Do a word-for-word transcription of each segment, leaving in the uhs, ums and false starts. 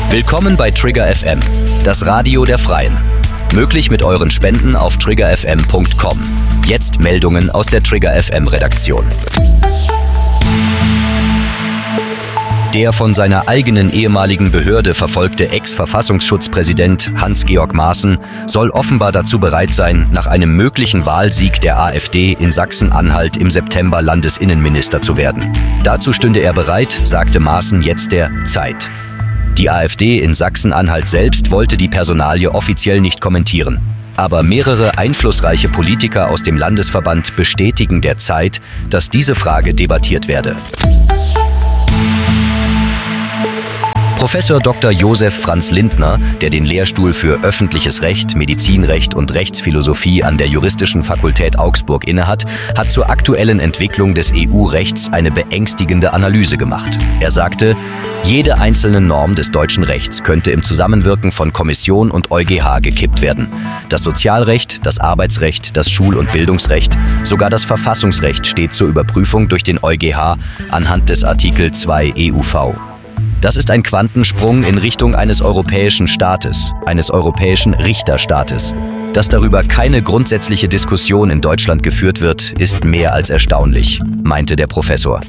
Willkommen bei Trigger F M, das Radio der Freien. Möglich mit euren Spenden auf trigger f m punkt com. Jetzt Meldungen aus der Trigger F M Redaktion. Der von seiner eigenen ehemaligen Behörde verfolgte Ex-Verfassungsschutzpräsident Hans-Georg Maaßen soll offenbar dazu bereit sein, nach einem möglichen Wahlsieg der AfD in Sachsen-Anhalt im September Landesinnenminister zu werden. Dazu stünde er bereit, sagte Maaßen jetzt der Zeit. Die AfD in Sachsen-Anhalt selbst wollte die Personalie offiziell nicht kommentieren. Aber mehrere einflussreiche Politiker aus dem Landesverband bestätigen der Zeit, dass diese Frage debattiert werde. Professor Doktor Josef Franz Lindner, der den Lehrstuhl für Öffentliches Recht, Medizinrecht und Rechtsphilosophie an der Juristischen Fakultät Augsburg innehat, hat zur aktuellen Entwicklung des E U-Rechts eine beängstigende Analyse gemacht. Er sagte, jede einzelne Norm des deutschen Rechts könnte im Zusammenwirken von Kommission und EuGH gekippt werden. Das Sozialrecht, das Arbeitsrecht, das Schul- und Bildungsrecht, sogar das Verfassungsrecht steht zur Überprüfung durch den EuGH anhand des Artikel zwei E U V. Das ist ein Quantensprung in Richtung eines europäischen Staates, eines europäischen Richterstaates. Dass darüber keine grundsätzliche Diskussion in Deutschland geführt wird, ist mehr als erstaunlich, meinte der Professor.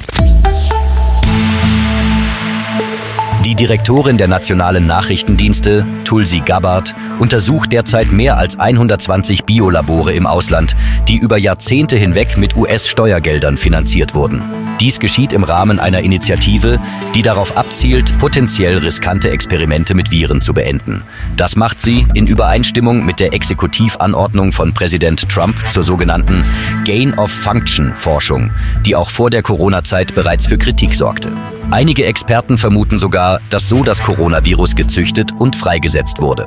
Die Direktorin der Nationalen Nachrichtendienste, Tulsi Gabbard, untersucht derzeit mehr als hundertzwanzig Biolabore im Ausland, die über Jahrzehnte hinweg mit U S-Steuergeldern finanziert wurden. Dies geschieht im Rahmen einer Initiative, die darauf abzielt, potenziell riskante Experimente mit Viren zu beenden. Das macht sie in Übereinstimmung mit der Exekutivanordnung von Präsident Trump zur sogenannten Gain-of-Function-Forschung, die auch vor der Corona-Zeit bereits für Kritik sorgte. Einige Experten vermuten sogar, dass so das Coronavirus gezüchtet und freigesetzt wurde.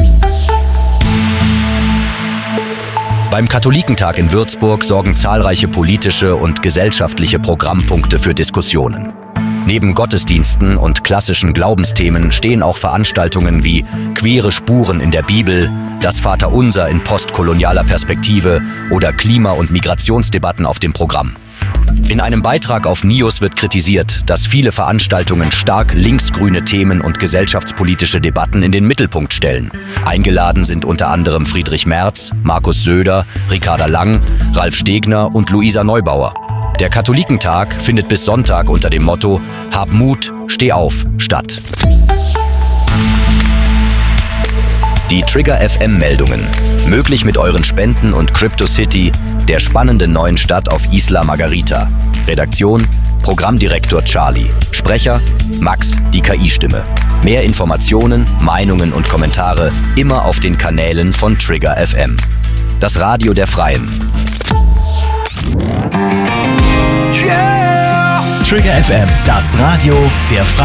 Beim Katholikentag in Würzburg sorgen zahlreiche politische und gesellschaftliche Programmpunkte für Diskussionen. Neben Gottesdiensten und klassischen Glaubensthemen stehen auch Veranstaltungen wie Queere Spuren in der Bibel, das Vaterunser in postkolonialer Perspektive oder Klima- und Migrationsdebatten auf dem Programm. In einem Beitrag auf Nios wird kritisiert, dass viele Veranstaltungen stark linksgrüne Themen und gesellschaftspolitische Debatten in den Mittelpunkt stellen. Eingeladen sind unter anderem Friedrich Merz, Markus Söder, Ricarda Lang, Ralf Stegner und Luisa Neubauer. Der Katholikentag findet bis Sonntag unter dem Motto „Hab Mut, steh auf“ statt. Die Trigger F M-Meldungen. Möglich mit euren Spenden und CryptoCity, der spannenden neuen Stadt auf Isla Margarita. Redaktion: Programmdirektor Charlie. Sprecher: Max, die K I-Stimme. Mehr Informationen, Meinungen und Kommentare immer auf den Kanälen von Trigger F M. Das Radio der Freien. Yeah! Trigger F M, das Radio der Freien.